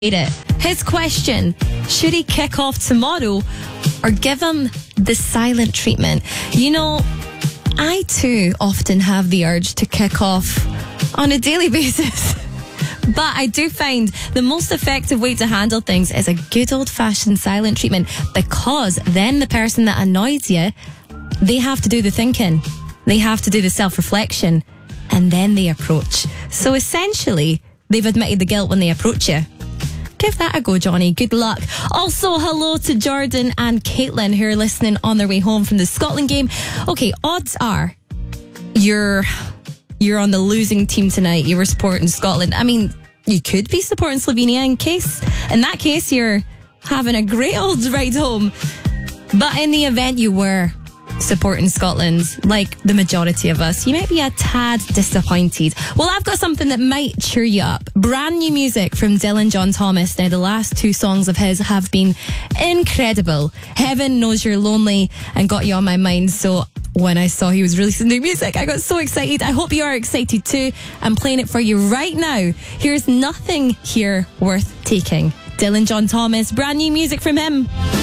it. His question, should he kick off tomorrow or give him the silent treatment? You know, I too often have the urge to kick off on a daily basis. But I do find the most effective way to handle things is a good old-fashioned silent treatment, because then the person that annoys you, they have to do the thinking. They have to do the self-reflection, and then they approach. So essentially, they've admitted the guilt when they approach you. Give that a go, Johnny. Good luck. Also, hello to Jordan and Caitlin, who are listening on their way home from the Scotland game. Okay, odds are you're on the losing team tonight. You were supporting Scotland. I mean, you could be supporting Slovenia in that case, you're having a great old ride home. But in the event you were supporting Scotland, like the majority of us, you might be a tad disappointed. Well, I've got something that might cheer you up. Brand new music from Dylan John Thomas. Now, the last two songs of his have been incredible. Heaven Knows You're Lonely and Got You On My Mind. So when I saw he was releasing new music, I got so excited. I hope you are excited too. I'm playing it for you right now. Here's Nothing Here Worth Taking. Dylan John Thomas, brand new music from him.